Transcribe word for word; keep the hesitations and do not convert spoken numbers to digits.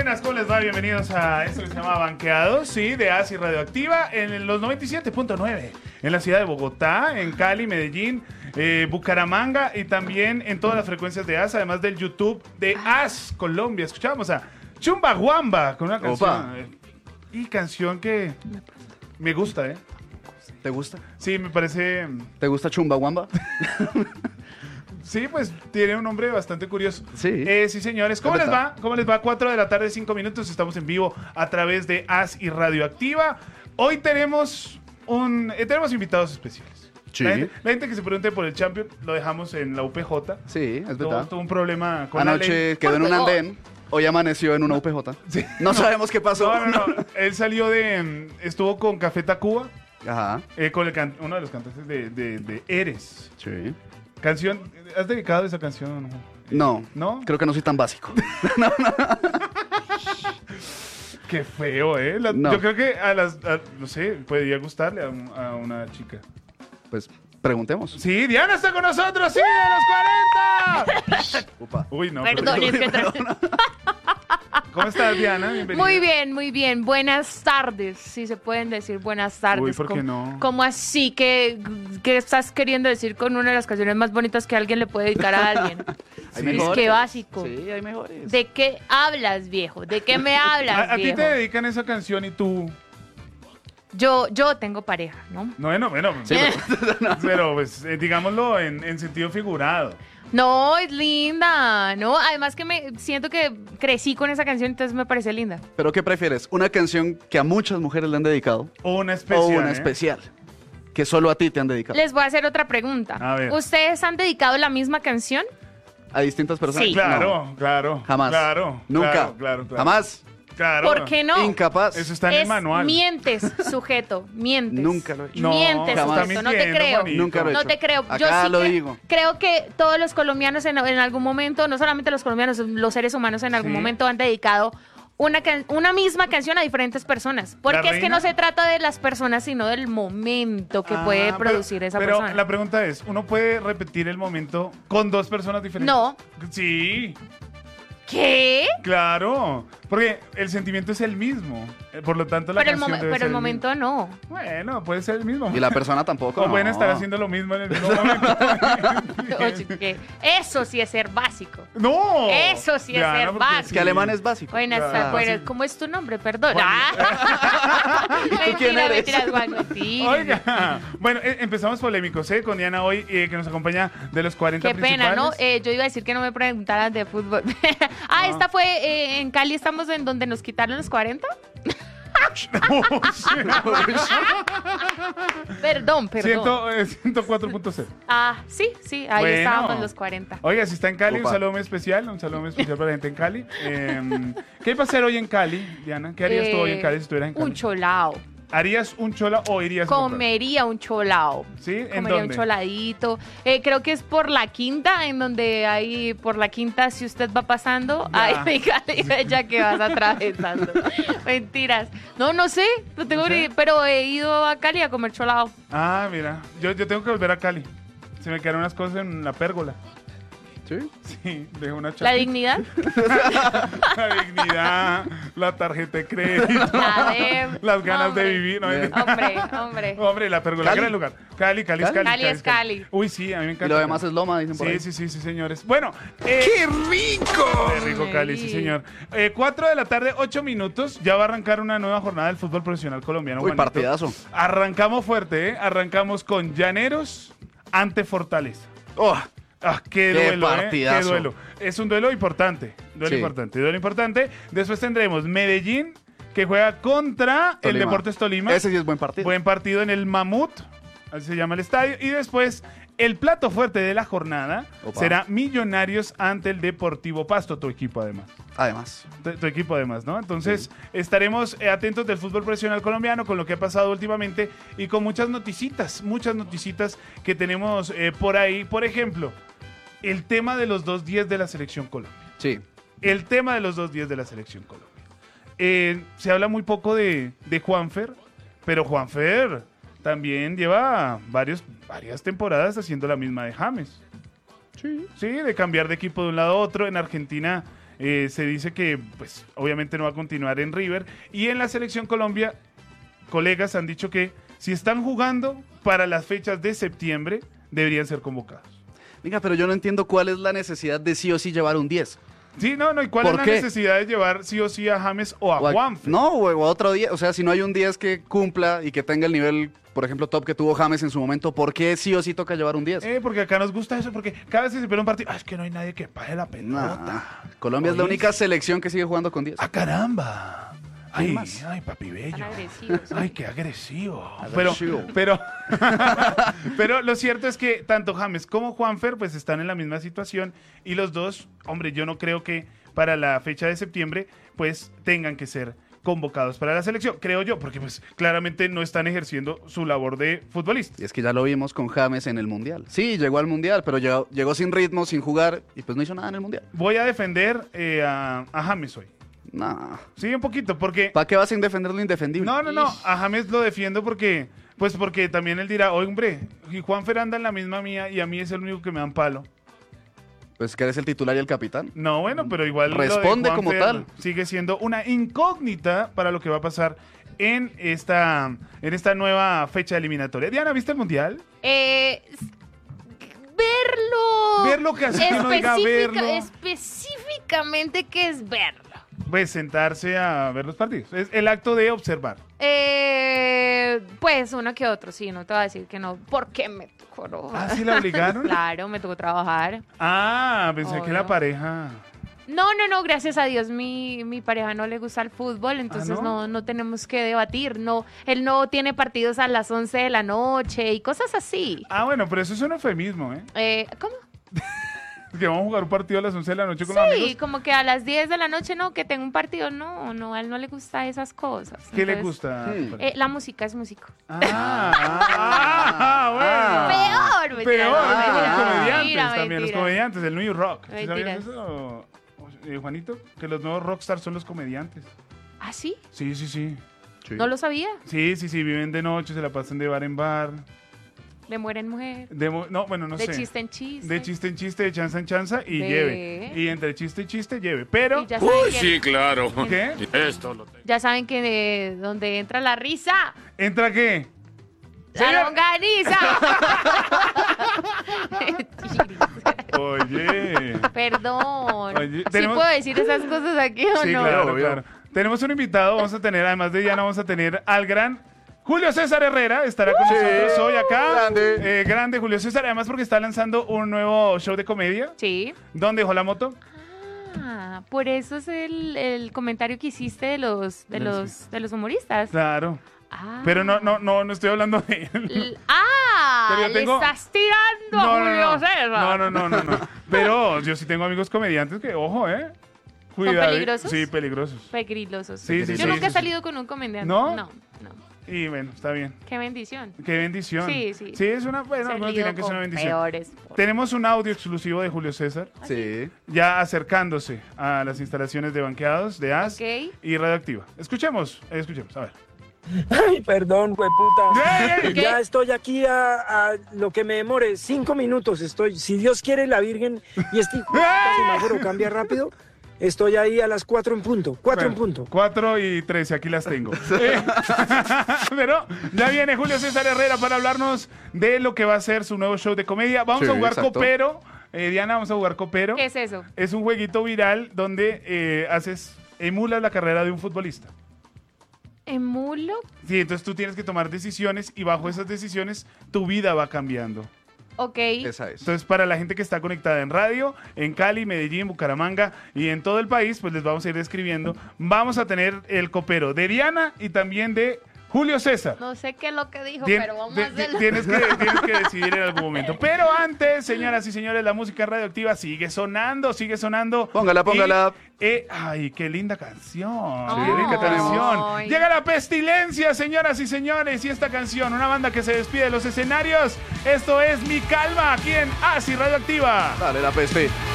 buenas, ¿cómo les va? Bienvenidos a esto que se llama Banqueados, sí, de ASI Radioactiva, en los noventa y siete punto nueve, en la ciudad de Bogotá, en Cali, Medellín, eh, Bucaramanga y también en todas las frecuencias de A S, además del YouTube de A S Colombia. Escuchábamos a Chumbawamba con una canción, eh, y canción que me gusta, ¿eh? ¿Te gusta? Sí, me parece... ¿Te gusta Chumbawamba? Sí, pues tiene un nombre bastante curioso. Sí. Eh, sí, señores. ¿Cómo les va? ¿Cómo les va? cuatro de la tarde, cinco minutos. Estamos en vivo a través de A S y Radioactiva. Hoy tenemos un eh, tenemos invitados especiales. Sí. La gente, la gente que se pregunte por el Champion lo dejamos en la U P J. Sí, es Tuvo, verdad. tuvo un problema con la Anoche ley. quedó en un andén, hoy amaneció en una U P J. Sí. No sabemos qué pasó. No, no, no. Él salió de... mm, Estuvo con Café Tacuba, Ajá. eh, con el can- uno de los cantantes de, de, de Eres. Sí. Canción... ¿Has dedicado esa canción? No. ¿No? Creo que no soy tan básico. Qué feo, ¿eh? La- No. Yo creo que a las... a- no sé, podría gustarle a, un- a una chica. Pues preguntemos. Sí, Diana está con nosotros, sí, de los cuarenta. Upa. Uy, no. Perdón, pero- es que tra- ¿Cómo estás, Diana? Bienvenida. Muy bien, muy bien. Buenas tardes, si se pueden decir buenas tardes. Uy, ¿por qué ¿Cómo- no? ¿Cómo así? ¿Qué, ¿Qué estás queriendo decir con una de las canciones más bonitas que alguien le puede dedicar a alguien? Hay Sí. mejores. Es que básico. Sí, hay mejores. ¿De qué hablas, viejo? ¿De qué me hablas, A, a ti viejo? te dedican esa canción y tú... Yo, yo tengo pareja, ¿no? No, bueno, bueno. Sí, pero, pero, pues, eh, digámoslo en, en sentido figurado. No, es linda, ¿no? Además que me siento que crecí con esa canción, entonces me parece linda. ¿Pero qué prefieres? ¿Una canción que a muchas mujeres le han dedicado? O una especial, ¿O una ¿eh? especial? Que solo a ti te han dedicado. Les voy a hacer otra pregunta. A ver. ¿Ustedes han dedicado la misma canción? ¿A distintas personas? Sí. Claro, No, claro. jamás. Claro. Nunca. Claro, claro, claro. Jamás. Claro. ¿Por qué no? Incapaz. Eso está en el Es manual. Mientes, sujeto, mientes. Nunca lo he hecho. No, mientes, jamás. sujeto, no te mintiendo, creo. Juanito. Nunca lo he No hecho. te creo. Yo Acá sí lo que- digo. creo que todos los colombianos en, en algún momento, no solamente los colombianos, los seres humanos en algún Sí. momento han dedicado una, can- una misma canción a diferentes personas. Porque es que reina? no se trata de las personas, sino del momento que Ah, puede pero- producir esa pero persona. la pregunta es, ¿uno puede repetir el momento con dos personas diferentes? No. Sí, ¿Qué? claro. Porque el sentimiento es el mismo. eh, Por lo tanto, la Pero el, canción momen- debe pero ser el momento no. mismo. Bueno, puede ser el mismo. Y la persona tampoco. O pueden no. estar haciendo lo mismo en el mismo momento. Oye, que eso sí es ser básico. ¡No! Eso sí es Diana, ser porque básico. Que alemán es básico. Buenas Claro. tardes. Bueno, Sí. ¿cómo es tu nombre? Perdón. Juan. Ah. quién mentira, eres? mentira, Juan. Sí. Oiga, bueno, eh, empezamos polémicos, ¿eh? Con Diana hoy, eh, que nos acompaña de los cuarenta Qué pena, ¿no? principales. Eh, yo iba a decir que no me preguntaran de fútbol. ah, No. esta fue eh, en Cali, estamos en donde nos quitaron los cuarenta. Perdón, perdón. Ciento- eh, ciento cuatro punto cero. Ah, sí, sí, ahí Bueno. estábamos los cuarenta. Oiga, si está en Cali, Opa. un saludo muy especial, un saludo muy especial para la gente en Cali. Eh, ¿Qué iba a hacer hoy en Cali, Diana? ¿Qué harías tú hoy en Cali si estuvieras en Cali? Un cholao. ¿Harías un chola o irías a comprar? Comería un cholao. ¿Sí? ¿En Comería dónde? un choladito. Eh, creo que es por la quinta, en donde hay por la quinta, si usted va pasando, Ya. ay, mi Cali, ya que vas atravesando. Mentiras. No, no sé, no tengo ¿No sé? ni- pero he ido a Cali a comer cholao. Ah, mira, yo, yo tengo que volver a Cali. Se me quedaron unas cosas en la pérgola. ¿Sí? Sí, dejé una La chapita. dignidad, La dignidad, la tarjeta de crédito, la de... las ganas Hombre. de vivir. No, Bien. Hombre, hombre. Hombre, la pérgola, Cali. gran lugar. Cali, Cali, es Cali. Cali. Cali es Cali. Uy, sí, a mí me encanta. Y lo demás es loma, dicen por Sí, ahí. sí, sí, sí, señores. Bueno, eh, ¡Qué rico! Qué rico Cali, sí, Ay. señor. Eh, cuatro de la tarde, ocho minutos. Ya va a arrancar una nueva jornada del fútbol profesional colombiano. Uy, Juanito. partidazo. Arrancamos fuerte, ¿eh? Arrancamos con Llaneros ante Fortaleza. Oh, Ah, qué, Qué duelo, ¿eh? Qué partidazo. duelo. Es un duelo importante. Duelo Sí. importante, duelo importante. Después tendremos Medellín, que juega contra el Tolima. Deportes Tolima. ese sí es buen partido. Buen partido en el Mamut, así se llama el estadio. Y después, el plato fuerte de la jornada Opa. será Millonarios ante el Deportivo Pasto, tu equipo además. Además. Tu, tu equipo además, ¿no? Entonces, estaremos eh, atentos del fútbol profesional colombiano con lo que ha pasado últimamente y con muchas noticitas, muchas noticitas que tenemos eh, por ahí. Por ejemplo, el tema de los dos diez de la Selección Colombia. Sí. El tema de los dos diez de la Selección Colombia. Eh, se habla muy poco de, de Juanfer, pero Juanfer también lleva varios, varias temporadas haciendo la misma de James. Sí. Sí, de cambiar de equipo de un lado a otro. En Argentina eh, se dice que, pues, obviamente no va a continuar en River. Y en la Selección Colombia, colegas han dicho que si están jugando para las fechas de septiembre, deberían ser convocados. Venga, pero yo no entiendo cuál es la necesidad de sí o sí llevar un diez. Sí, no, no, ¿y cuál ¿Por es la qué? necesidad de llevar sí o sí a James o a O a- Juanfer? No, o o a otro diez. O sea, si no hay un diez que cumpla y que tenga el nivel, por ejemplo, top que tuvo James en su momento, ¿por qué sí o sí toca llevar un diez? Eh, porque acá nos gusta eso, porque cada vez que se pierde un partido, ah, es que no hay nadie que pague la pelota. Nah. Colombia es la Oís. única selección que sigue jugando con diez. ¡Ah, caramba! ¿Quién Ay, más? ay, papi bello. Tan agresivos. Ay, qué agresivo. Pero, Agresivo. pero, pero lo cierto es que tanto James como Juanfer pues están en la misma situación y los dos, hombre, yo no creo que para la fecha de septiembre pues tengan que ser convocados para la selección, creo yo, porque pues claramente no están ejerciendo su labor de futbolistas. Y es que ya lo vimos con James en el Mundial. Sí, llegó al Mundial, pero llegó, llegó sin ritmo, sin jugar, y pues no hizo nada en el Mundial. Voy a defender eh, a, a James hoy. Nah. Sí, un poquito, porque... ¿Para qué vas a defender lo indefendible? No, no, no, a James lo defiendo porque, pues porque también él dirá, oye, hombre, y Juanfer anda en la misma mía y a mí es el único que me dan palo. Pues que eres el titular y el capitán. No, bueno, pero igual lo de Responde como Juanfer tal. sigue siendo una incógnita para lo que va a pasar en esta, en esta nueva fecha eliminatoria. Diana, ¿viste el Mundial? Eh, s- verlo. Verlo, que así que uno diga Específica- verlo. Específicamente, ¿qué es verlo? Pues sentarse a ver los partidos. Es el acto de observar. Eh, pues uno que otro, sí, no te voy a decir que no. ¿Por qué me tocó? No? ¿Ah, sí la obligaron? Claro, me tocó trabajar. Ah, pensé que Obvio. la pareja... No, no, no, gracias a Dios mi, mi pareja no le gusta el fútbol, entonces ¿Ah, no? no? no tenemos que debatir. No, él no tiene partidos a las once de la noche y cosas así. Ah, bueno, pero eso es un eufemismo, ¿eh? Eh, ¿Cómo? Que vamos a jugar un partido a las once de la noche con los Sí, amigos. como que a las diez de la noche no, que tengo un partido. No, no, a él no le gusta esas cosas. ¿Qué le Entonces, gusta? Hmm. eh, la música es músico. Ah, ah, bueno. Peor, mentira, Peor, no, como los mentira, comediantes mentira, también, los mentira. comediantes, el New Rock. ¿Sí sabías Mentiras. eso, eh, Juanito? Que los nuevos rockstars son los comediantes. ¿Ah, sí? Sí, sí, sí. Sí. No lo sabía. Sí, sí, sí, viven de noche, se la pasan de bar en bar. De mujer en mujer. De mo- no, bueno, no de sé. chiste en chiste. De chiste en chiste, de chanza en chanza y Ve. lleve. Y entre chiste y chiste, lleve. Pero, Y ya saben, Uy, que, sí, claro. ¿qué? Esto lo tengo. ya saben que de donde entra la risa, ¿Entra qué? la Señor. longaniza. Oye. Perdón. Oye, ¿Sí tenemos- puedo decir esas cosas aquí o Sí, no? claro, Obvio. claro. Tenemos un invitado, vamos a tener, además de Diana, vamos a tener al gran Julio César Herrera, estará con Sí. nosotros hoy acá. Grande. Eh, grande Julio César, además porque está lanzando un nuevo show de comedia. Sí. ¿Dónde dejó la moto? Ah, por eso es el, el comentario que hiciste de los de Sí. los de los humoristas. Claro. Ah. Pero no, no, no, no estoy hablando de él. L- ah, Pero yo tengo- le estás tirando a Julio no. César. No, no, no, no, no. Pero yo sí tengo amigos comediantes que, ojo, ¿eh? Cuidado. peligrosos? Sí, peligrosos. Pegrilosos. Sí, sí, Yo sí, nunca sí, he sí. salido con un comediante. ¿No? No, no. Y bueno, está bien. Qué bendición. Qué bendición. Sí, sí. Sí, es una, bueno, He algunos salido dirán que es una con bendición. peores. Tenemos un audio exclusivo de Julio César, Sí. ya acercándose a las instalaciones de Banqueados, de A S Ok. y Radioactiva. Escuchemos, eh, escuchemos, a ver. Ay, perdón, hueputa. ¡Ey! Ya estoy aquí a, a lo que me demore. Cinco minutos estoy. Si Dios quiere, la Virgen y este hijo de puta semáforo cambia rápido. Estoy ahí a las cuatro en punto. Cuatro en Bueno, punto. cuatro y trece, aquí las tengo. Eh, Pero ya viene Julio César Herrera para hablarnos de lo que va a ser su nuevo show de comedia. Vamos Sí, a jugar exacto. copero. Eh, Diana, vamos a jugar copero. ¿Qué es eso? Es un jueguito viral donde eh, haces, emulas la carrera de un futbolista. ¿Emulo? Sí, entonces tú tienes que tomar decisiones y bajo esas decisiones tu vida va cambiando. Ok. Esa es. Entonces, para la gente que está conectada en radio, en Cali, Medellín, Bucaramanga y en todo el país, pues les vamos a ir describiendo. Vamos a tener el copero de Diana y también de Julio César. No sé qué es lo que dijo, Tien- pero vamos ti- a hacerlo. Tienes que, tienes que decidir en algún momento. Pero antes, señoras y señores, la música radioactiva sigue sonando, sigue sonando. Póngala, póngala. Y, eh, ay, qué linda canción. Sí, qué linda ¿qué tenemos? canción. Ay. Llega la pestilencia, señoras y señores. Y esta canción, una banda que se despide de los escenarios. Esto es Mi Calma, aquí en Asi Radioactiva. Dale la peste.